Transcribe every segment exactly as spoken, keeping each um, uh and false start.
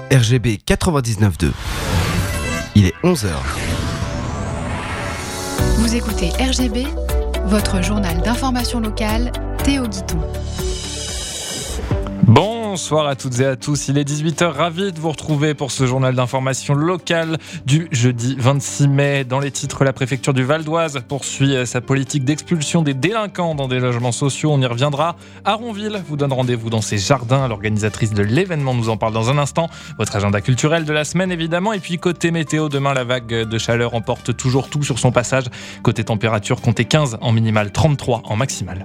R G B quatre-vingt-dix-neuf virgule deux. Il est onze heures. Vous écoutez R G B, votre journal d'information locale, Théo Guiton. Bonsoir à toutes et à tous, il est dix-huit heures, ravi de vous retrouver pour ce journal d'information locale du jeudi vingt-six mai. Dans les titres, la préfecture du Val d'Oise poursuit sa politique d'expulsion des délinquants dans des logements sociaux, on y reviendra. Aronville vous donne rendez-vous dans ses jardins, l'organisatrice de l'événement nous en parle dans un instant. Votre agenda culturel de la semaine évidemment, et puis côté météo, demain la vague de chaleur emporte toujours tout sur son passage. Côté température, comptez quinze en minimal, trente-trois en maximal.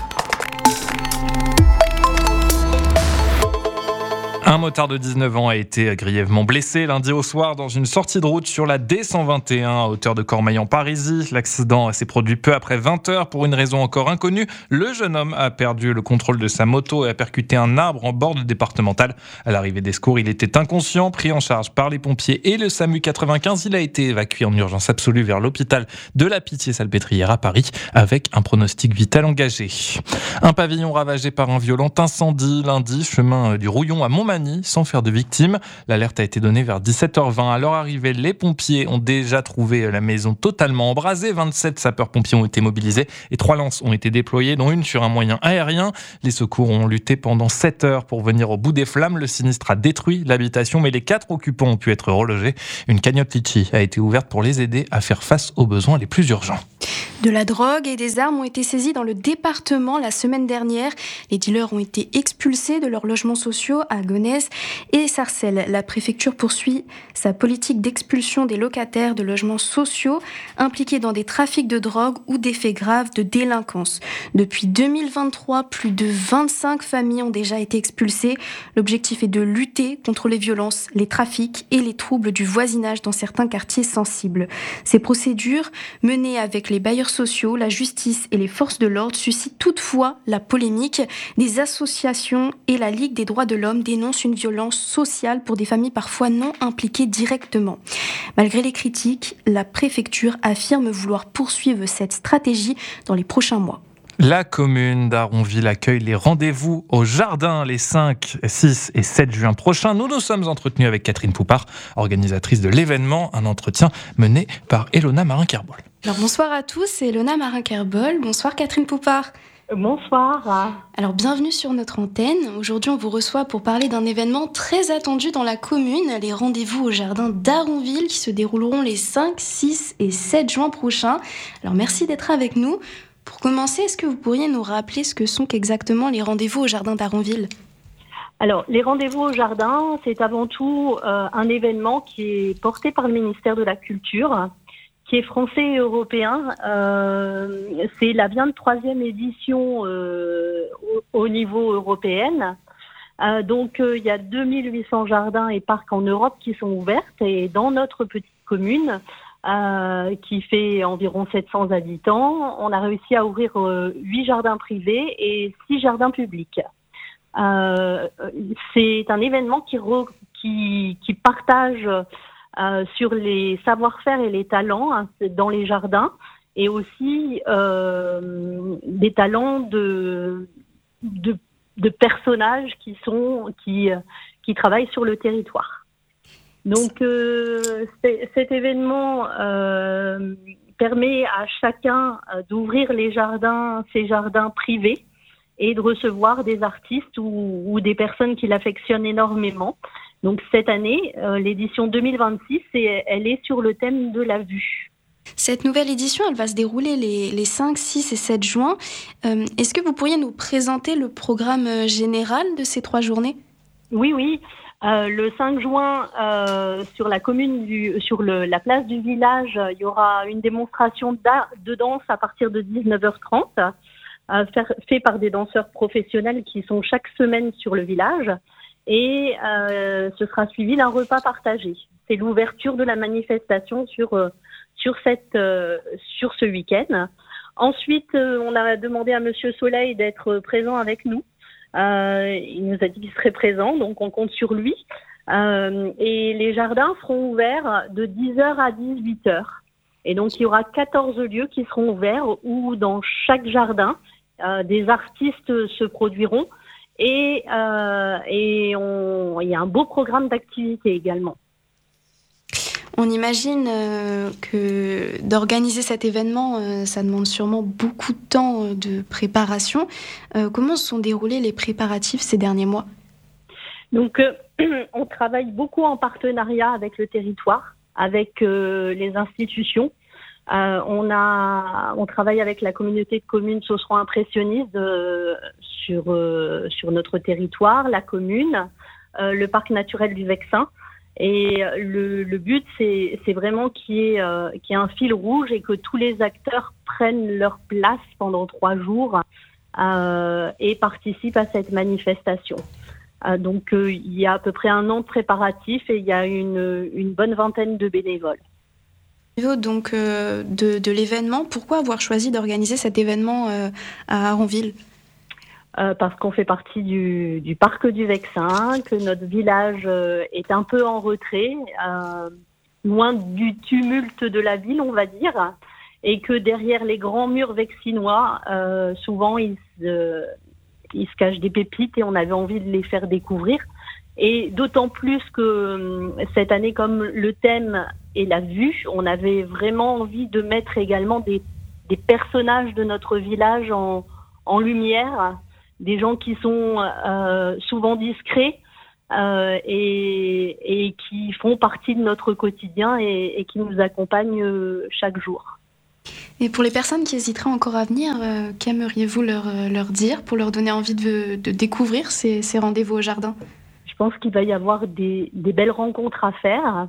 Un motard de dix-neuf ans a été grièvement blessé lundi au soir dans une sortie de route sur la D cent vingt et un à hauteur de Cormeilles-en-Parisis. L'accident s'est produit peu après vingt heures pour une raison encore inconnue. Le jeune homme a perdu le contrôle de sa moto et a percuté un arbre en bord de départementale. À l'arrivée des secours, il était inconscient, pris en charge par les pompiers et le SAMU quatre-vingt-quinze. Il a été évacué en urgence absolue vers l'hôpital de la Pitié-Salpêtrière à Paris avec un pronostic vital engagé. Un pavillon ravagé par un violent incendie lundi, chemin du Rouillon à Montmagny, sans faire de victimes. L'alerte a été donnée vers dix-sept heures vingt. À leur arrivée, les pompiers ont déjà trouvé la maison totalement embrasée. vingt-sept sapeurs-pompiers ont été mobilisés et trois lances ont été déployées, dont une sur un moyen aérien. Les secours ont lutté pendant sept heures pour venir au bout des flammes. Le sinistre a détruit l'habitation, mais les quatre occupants ont pu être relogés. Une cagnotte Litchi a été ouverte pour les aider à faire face aux besoins les plus urgents. De la drogue et des armes ont été saisis dans le département la semaine dernière. Les dealers ont été expulsés de leurs logements sociaux à Gonesse et Sarcelles. La préfecture poursuit sa politique d'expulsion des locataires de logements sociaux impliqués dans des trafics de drogue ou des faits graves de délinquance. Depuis deux mille vingt-trois, plus de vingt-cinq familles ont déjà été expulsées. L'objectif est de lutter contre les violences, les trafics et les troubles du voisinage dans certains quartiers sensibles. Ces procédures, menées avec les bailleurs sociaux, la justice et les forces de l'ordre, suscitent toutefois la polémique. Des associations et la Ligue des droits de l'homme dénoncent une violence sociale pour des familles parfois non impliquées directement. Malgré les critiques, la préfecture affirme vouloir poursuivre cette stratégie dans les prochains mois. La commune d'Aronville accueille les rendez-vous au jardin les cinq, six et sept juin prochains. Nous nous sommes entretenus avec Catherine Poupard, organisatrice de l'événement, un entretien mené par Elona Marin-Kerbol. Alors bonsoir à tous, c'est Elona Marin-Kerbol. Bonsoir Catherine Poupard. Bonsoir. Alors bienvenue sur notre antenne. Aujourd'hui on vous reçoit pour parler d'un événement très attendu dans la commune, les rendez-vous au jardin d'Aronville qui se dérouleront les cinq, six et sept juin prochains. Alors merci d'être avec nous. Pour commencer, est-ce que vous pourriez nous rappeler ce que sont exactement les rendez-vous au jardin d'Aronville ? Alors, les rendez-vous au jardin, c'est avant tout euh, un événement qui est porté par le ministère de la Culture, qui est français et européen. Euh, c'est la vingt-troisième édition euh, au, au niveau européen. Euh, donc, euh, il y a deux mille huit cents jardins et parcs en Europe qui sont ouverts. Et dans notre petite commune, Euh, qui fait environ sept cents habitants, on a réussi à ouvrir euh, huit jardins privés et six jardins publics. Euh, c'est un événement qui, re, qui, qui partage euh, sur les savoir-faire et les talents hein, dans les jardins et aussi euh, des talents de, de, de personnages qui, sont, qui, qui travaillent sur le territoire. Donc, euh, cet événement euh, permet à chacun euh, d'ouvrir les jardins, ses jardins privés, et de recevoir des artistes ou, ou des personnes qui l'affectionnent énormément. Donc, cette année, euh, l'édition deux mille vingt-six, et, elle est sur le thème de la vue. Cette nouvelle édition, elle va se dérouler les, les cinq, six et sept juin. Euh, est-ce que vous pourriez nous présenter le programme général de ces trois journées ? Oui, oui. Euh, le cinq juin, euh, sur la commune du, sur le, la place du village, il y aura une démonstration de danse à partir de dix-neuf heures trente, euh, fait par des danseurs professionnels qui sont chaque semaine sur le village, et euh, ce sera suivi d'un repas partagé. C'est l'ouverture de la manifestation sur euh, sur cette euh, sur ce week-end. Ensuite, euh, on a demandé à Monsieur Soleil d'être présent avec nous. Euh, il nous a dit qu'il serait présent, donc on compte sur lui. Euh, et les jardins seront ouverts de dix heures à dix-huit heures. Et donc il y aura quatorze lieux qui seront ouverts où dans chaque jardin, euh, des artistes se produiront Et, euh, et on, il y a un beau programme d'activités également. On imagine euh, que d'organiser cet événement, euh, ça demande sûrement beaucoup de temps euh, de préparation. Euh, comment se sont déroulés les préparatifs ces derniers mois ? Donc, euh, on travaille beaucoup en partenariat avec le territoire, avec euh, les institutions. Euh, on a, on travaille avec la communauté de communes Sausseron impressionniste euh, sur euh, sur notre territoire, la commune, euh, le parc naturel du Vexin. Et le, le but, c'est, c'est vraiment qu'il y ait, euh, qu'il y ait un fil rouge et que tous les acteurs prennent leur place pendant trois jours euh, et participent à cette manifestation. Euh, donc, euh, il y a à peu près un an de préparatifs et il y a une, une bonne vingtaine de bénévoles. Donc, euh, de, de l'événement, pourquoi avoir choisi d'organiser cet événement euh, à Aronville ? Euh, parce qu'on fait partie du, du parc du Vexin, que notre village euh, est un peu en retrait, euh, loin du tumulte de la ville, on va dire, et que derrière les grands murs vexinois, euh, souvent il se, il se cache des pépites et on avait envie de les faire découvrir. Et d'autant plus que euh, cette année, comme le thème est la vue, on avait vraiment envie de mettre également des, des personnages de notre village en, en lumière, des gens qui sont euh, souvent discrets euh, et, et qui font partie de notre quotidien et, et qui nous accompagnent euh, chaque jour. Et pour les personnes qui hésiteraient encore à venir, euh, qu'aimeriez-vous leur, leur dire pour leur donner envie de, de découvrir ces, ces rendez-vous au jardin ? Je pense qu'il va y avoir des, des belles rencontres à faire.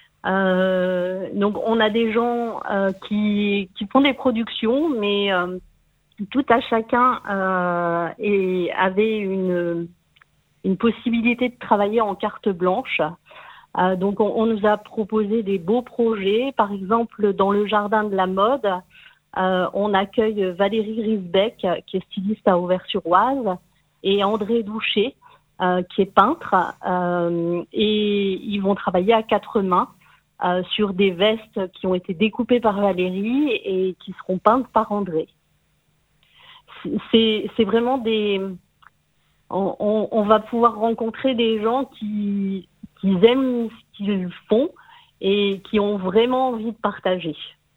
Euh, donc on a des gens euh, qui, qui font des productions, mais... Euh, tout à chacun euh, et avait une, une possibilité de travailler en carte blanche. Euh, donc, on, on nous a proposé des beaux projets. Par exemple, dans le jardin de la mode, euh, on accueille Valérie Risbeck, qui est styliste à Auvers-sur-Oise, et André Douchet, euh, qui est peintre. Euh, et ils vont travailler à quatre mains euh, sur des vestes qui ont été découpées par Valérie et qui seront peintes par André. C'est, c'est vraiment des... On, on, on va pouvoir rencontrer des gens qui, qui aiment ce qu'ils font et qui ont vraiment envie de partager.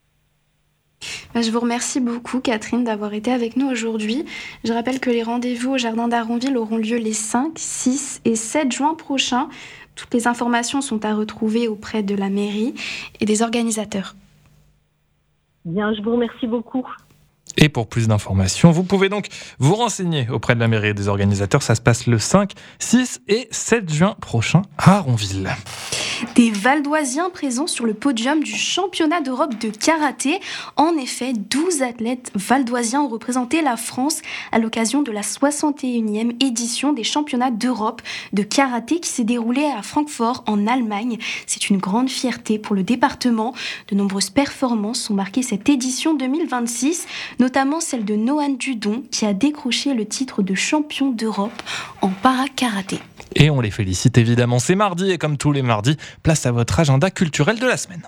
Je vous remercie beaucoup, Catherine, d'avoir été avec nous aujourd'hui. Je rappelle que les rendez-vous au Jardin d'Aronville auront lieu les cinq, six et sept juin prochains. Toutes les informations sont à retrouver auprès de la mairie et des organisateurs. Bien, je vous remercie beaucoup. Et pour plus d'informations, vous pouvez donc vous renseigner auprès de la mairie et des organisateurs. Ça se passe le cinq, six et sept juin prochain à Aronville. Des Valdoisiens présents sur le podium du championnat d'Europe de karaté. En effet, douze athlètes valdoisiens ont représenté la France à l'occasion de la soixante et unième édition des championnats d'Europe de karaté qui s'est déroulée à Francfort en Allemagne. C'est une grande fierté pour le département. De nombreuses performances ont marqué cette édition deux mille vingt-six, notamment celle de Nohan Dudon qui a décroché le titre de champion d'Europe en para-karaté. Et on les félicite évidemment. C'est mardi et comme tous les mardis, place à votre agenda culturel de la semaine.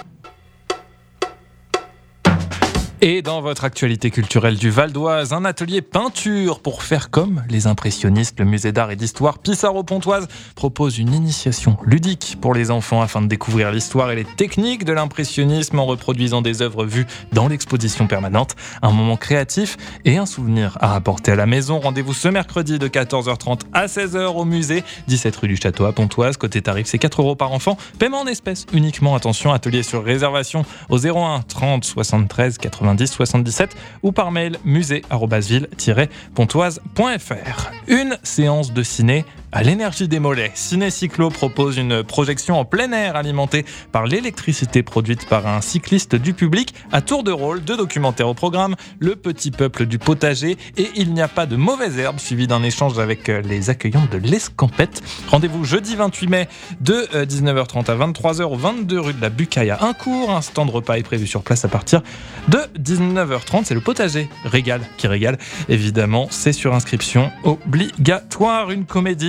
Et dans votre actualité culturelle du Val d'Oise, un atelier peinture pour faire comme les impressionnistes. Le musée d'art et d'histoire Pissarro-Pontoise propose une initiation ludique pour les enfants afin de découvrir l'histoire et les techniques de l'impressionnisme en reproduisant des œuvres vues dans l'exposition permanente. Un moment créatif et un souvenir à rapporter à la maison. Rendez-vous ce mercredi de quatorze heures trente à seize heures au musée, dix-sept rue du Château à Pontoise. Côté tarif, c'est quatre euros par enfant. Paiement en espèces uniquement. Attention, atelier sur réservation au zéro un trente soixante-treize quatre-vingt-dix soixante-dix-sept ou par mail musée arobase ville tiret pontoise point f r. Une séance de ciné à l'énergie des mollets. Ciné Cyclo propose une projection en plein air alimentée par l'électricité produite par un cycliste du public. À tour de rôle, deux documentaires au programme, Le petit peuple du potager et Il n'y a pas de mauvaises herbes, suivi d'un échange avec les accueillantes de l'Escampette. Rendez-vous jeudi vingt-huit mai de dix-neuf heures trente à vingt-trois heures au vingt-deux rue de la Bucaille à Uncourt. Un stand repas est prévu sur place à partir de dix-neuf heures trente. C'est le potager Régal qui régale. Évidemment, c'est sur inscription obligatoire. Une comédie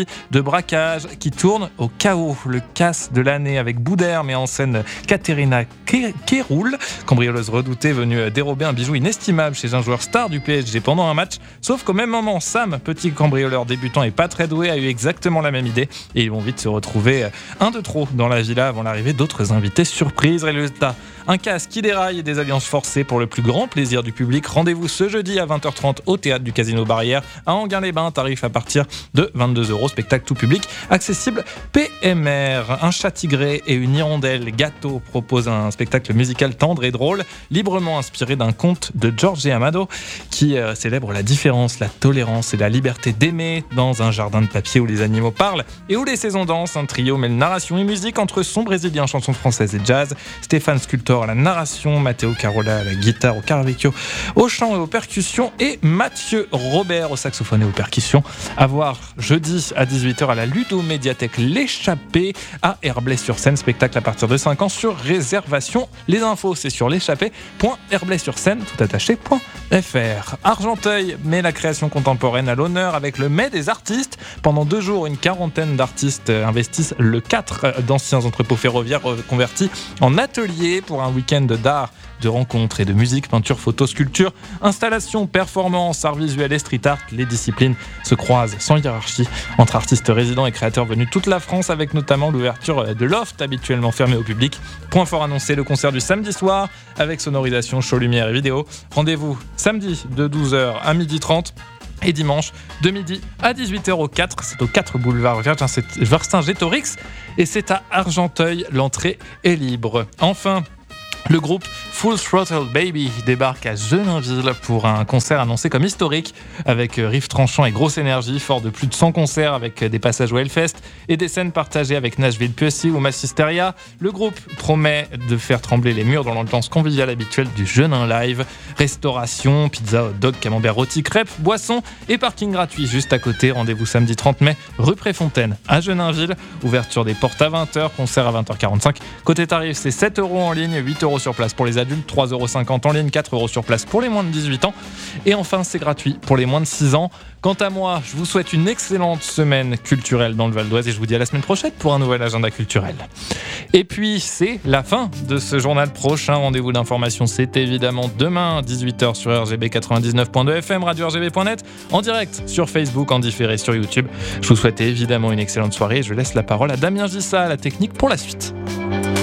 de braquage qui tourne au chaos. Le casse de l'année avec Boudère met en scène Katerina Keroul, cambrioleuse redoutée venue dérober un bijou inestimable chez un joueur star du P S G pendant un match. Sauf qu'au même moment, Sam, petit cambrioleur débutant et pas très doué, a eu exactement la même idée et ils vont vite se retrouver un de trop dans la villa avant l'arrivée d'autres invités surprises. Résultat, un casse qui déraille et des alliances forcées pour le plus grand plaisir du public. Rendez-vous ce jeudi à vingt heures trente au théâtre du Casino Barrière à Enghien-les-Bains, tarif à partir de vingt-deux euros, spectacle tout public, accessible P M R. Un chat tigré et une hirondelle gâteau proposent un spectacle musical tendre et drôle, librement inspiré d'un conte de Jorge Amado qui euh, célèbre la différence, la tolérance et la liberté d'aimer dans un jardin de papier où les animaux parlent et où les saisons dansent. Un trio mêle narration et musique entre son brésilien, chansons françaises et jazz, Stéphane Scultor à la narration, Matteo Carola à la guitare, au caravecchio, au chant et aux percussions et Mathieu Robert au saxophone et aux percussions. À voir jeudi à dix-huit heures à la Ludo-Médiathèque L'Échappée à Herblay-sur-Seine, spectacle à partir de cinq ans sur réservation. Les infos, c'est sur l'échappée point herblay-sur-seine tout attaché point f r. Argenteuil met la création contemporaine à l'honneur avec le Mai des artistes. Pendant deux jours, une quarantaine d'artistes investissent le quatre d'anciens entrepôts ferroviaires convertis en ateliers pour un week-end d'art, de rencontres et de musique, peinture, photo, sculpture, installation, performance, art visuel et street art. Les disciplines se croisent sans hiérarchie entre artistes résidents et créateurs venus de toute la France, avec notamment l'ouverture de Loft, habituellement fermé au public. Point fort annoncé, le concert du samedi soir avec sonorisation, show, lumière et vidéo. Rendez-vous samedi de douze heures à midi trente. Et dimanche, de midi à dix-huit heures au quatre, c'est au quatre boulevard Vercingétorix et c'est à Argenteuil, l'entrée est libre. Enfin, le groupe Full Throttle Baby débarque à Genainville pour un concert annoncé comme historique avec riff tranchant et grosse énergie, fort de plus de cent concerts avec des passages au Hellfest et des scènes partagées avec Nashville Pussy ou Massisteria. Le groupe promet de faire trembler les murs dans l'ambiance conviviale habituelle du Genain Live. Restauration, pizza, hot dog, camembert rôti, crêpes, boissons et parking gratuit juste à côté. Rendez-vous samedi trente mai, rue Préfontaine à Genainville. Ouverture des portes à vingt heures, concert à vingt heures quarante-cinq. Côté tarif, c'est sept euros en ligne, huit euros sur place pour les adultes, trois euros cinquante en ligne, quatre euros sur place pour les moins de dix-huit ans. Et enfin, c'est gratuit pour les moins de six ans. Quant à moi, je vous souhaite une excellente semaine culturelle dans le Val d'Oise et je vous dis à la semaine prochaine pour un nouvel agenda culturel. Et puis, c'est la fin de ce journal. Prochain rendez-vous d'information, c'est évidemment demain, dix-huit heures sur R G B quatre-vingt-dix-neuf point deux F M, radio R G B point net, en direct sur Facebook, en différé sur YouTube. Je vous souhaite évidemment une excellente soirée et je laisse la parole à Damien Gissa à la technique pour la suite.